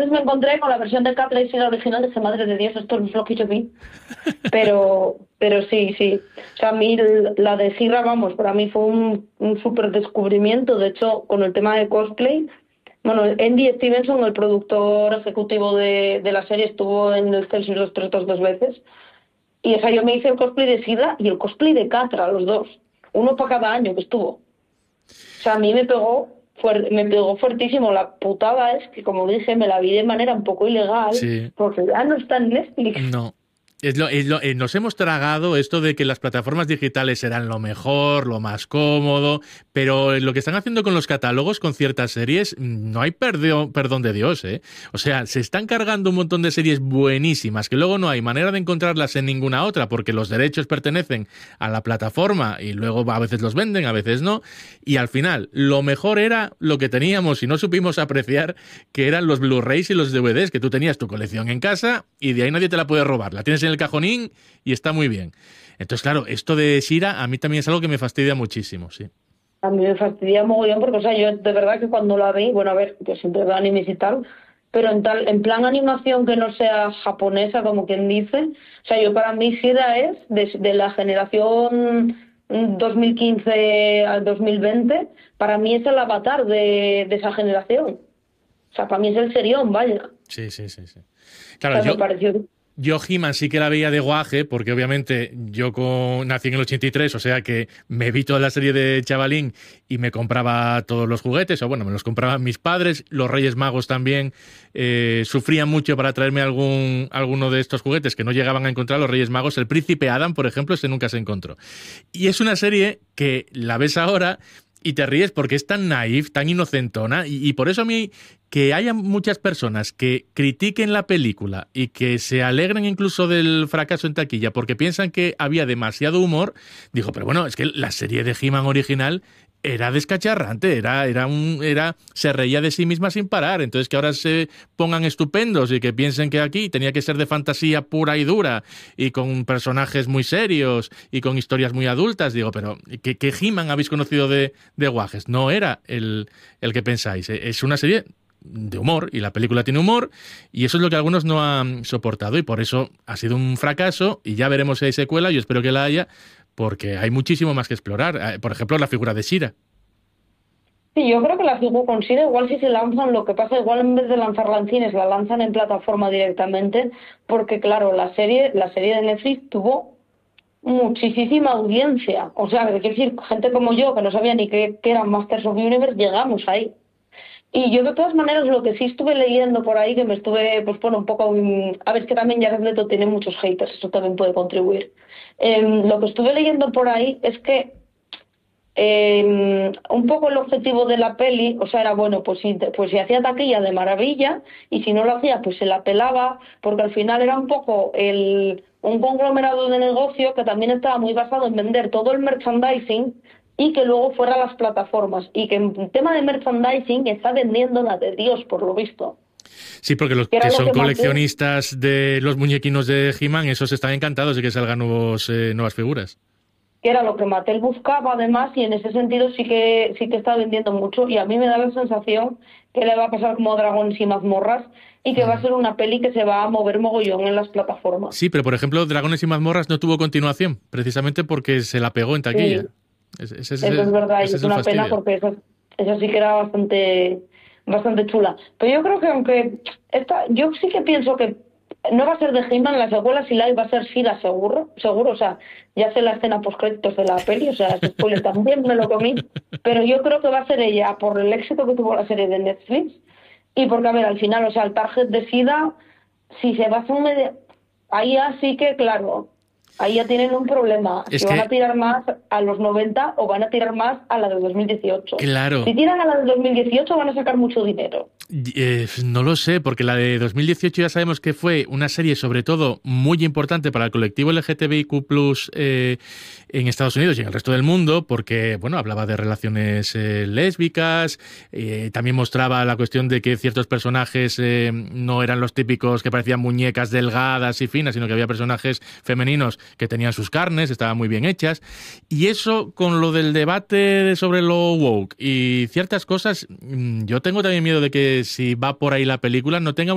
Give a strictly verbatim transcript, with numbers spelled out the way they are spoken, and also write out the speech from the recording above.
entonces me encontré con la versión de Catra y Sira original, dije, madre de Dios, esto no es lo que yo vi. Pero, pero sí, sí. O sea, a mí la de Sira, vamos, para mí fue un, un súper descubrimiento. De hecho, con el tema de cosplay, bueno, Andy Stevenson, el productor ejecutivo de, de la serie, estuvo en el Celsius dos treinta y dos dos veces. Y o sea, yo me hice el cosplay de Sira y el cosplay de Catra, los dos. Uno para cada año que estuvo. O sea, a mí me pegó, fuer- me pegó fuertísimo. La putada es que, como dije, me la vi de manera un poco ilegal, Sí. porque ya no está en Netflix. No. Es lo, es lo- eh, nos hemos tragado esto de que las plataformas digitales serán lo mejor, lo más cómodo, pero lo que están haciendo con los catálogos, con ciertas series, no hay perdeo- perdón de Dios, ¿eh? O sea, se están cargando un montón de series buenísimas que luego no hay manera de encontrarlas en ninguna otra porque los derechos pertenecen a la plataforma y luego a veces los venden, a veces no, y al final lo mejor era lo que teníamos y no supimos apreciar, que eran los Blu-rays y los D V Ds, que tú tenías tu colección en casa y de ahí nadie te la puede robar. La tienes en el cajonín y está muy bien. Entonces, claro, esto de Shira a mí también es algo que me fastidia muchísimo, sí. A mí me fastidia mogollón porque, o sea, yo de verdad que cuando la vi, bueno, a ver, yo siempre veo animes y tal, pero en tal, en plan animación que no sea japonesa, como quien dice, o sea, yo para mí Shira es de, de la generación mm, dos mil quince al dos mil veinte, para mí es el avatar de, de esa generación. O sea, para mí es el serión, vaya. Sí, sí, sí, sí. O Claro, sea, me yo, pareció... Yo He-Man sí que la veía de guaje, porque obviamente yo con, nací en el ochenta y tres, o sea que me vi toda la serie de chavalín y me compraba todos los juguetes, o bueno, me los compraban mis padres, los Reyes Magos también eh, sufrían mucho para traerme algún alguno de estos juguetes que no llegaban a encontrar los Reyes Magos. El Príncipe Adam, por ejemplo, ese nunca se encontró. Y es una serie que la ves ahora y te ríes porque es tan naif, tan inocentona, y, y por eso a mí que haya muchas personas que critiquen la película y que se alegren incluso del fracaso en taquilla porque piensan que había demasiado humor, digo, pero bueno, es que la serie de He-Man original era descacharrante, era, era un, era, se reía de sí misma sin parar. Entonces que ahora se pongan estupendos y que piensen que aquí tenía que ser de fantasía pura y dura y con personajes muy serios y con historias muy adultas, digo, pero ¿qué, qué He-Man habéis conocido de, de guajes? No era el, el que pensáis, es una serie de humor y la película tiene humor y eso es lo que algunos no han soportado y por eso ha sido un fracaso y ya veremos si hay secuela, yo espero que la haya porque hay muchísimo más que explorar. Por ejemplo, la figura de Shira. Sí, yo creo que la figura con Shira igual si se lanzan, lo que pasa igual en vez de lanzarla en cines la lanzan en plataforma directamente, porque claro, la serie, la serie de Netflix tuvo muchísima audiencia. O sea, es decir, gente como yo que no sabía ni qué, qué eran Masters of the Universe, llegamos ahí. Y yo de todas maneras lo que sí estuve leyendo por ahí, que me estuve, pues bueno, un poco... um, A ver, es que también Jared Leto tiene muchos haters, eso también puede contribuir. Em, lo que estuve leyendo por ahí es que eh, un poco el objetivo de la peli, o sea, era bueno, pues si, pues si hacía taquilla de maravilla y si no lo hacía, pues se la pelaba, porque al final era un poco el, un conglomerado de negocio que también estaba muy basado en vender todo el merchandising y que luego fuera a las plataformas. Y que en tema de merchandising está vendiendo la de Dios, por lo visto. Sí, porque los Que que era lo son que Mattel, coleccionistas de los muñequinos de He-Man, esos están encantados de que salgan nuevos, eh, nuevas figuras. que era lo que Mattel buscaba además, y en ese sentido sí que sí que está vendiendo mucho, y a mí me da la sensación que le va a pasar como Dragones y Mazmorras, y que va a Mm. ser una peli que se va a mover mogollón en las plataformas. Sí, pero por ejemplo, Dragones y Mazmorras no tuvo continuación, precisamente porque se la pegó en Sí, taquilla. Ese, ese es eso es el, verdad, y ese es es el una pena fastidio. porque esa, esa sí que era bastante bastante chula. Pero yo creo que aunque esta, yo sí que pienso que no va a ser de He-Man, la secuela si la hay va a ser Shira seguro, seguro, o sea, ya sé la escena post créditos de la peli, o sea, ese spoiler también me lo comí, pero yo creo que va a ser ella por el éxito que tuvo la serie de Netflix y porque, a ver, al final, o sea, el target de Shira, si se basa en medio, ahí ya sí que, claro, ahí ya tienen un problema, Es si van a que, tirar más a los noventa o van a tirar más a la de dos mil dieciocho. claro, Si tiran a la de dos mil dieciocho van a sacar mucho dinero. Eh, no lo sé, porque la de dos mil dieciocho ya sabemos que fue una serie sobre todo muy importante para el colectivo L G T B I Q plus, eh, en Estados Unidos y en el resto del mundo, porque bueno, hablaba de relaciones eh, lésbicas, eh, también mostraba la cuestión de que ciertos personajes eh, no eran los típicos que parecían muñecas delgadas y finas, sino que había personajes femeninos que tenían sus carnes, estaban muy bien hechas, y eso con lo del debate sobre lo woke y ciertas cosas, yo tengo también miedo de que si va por ahí la película no tenga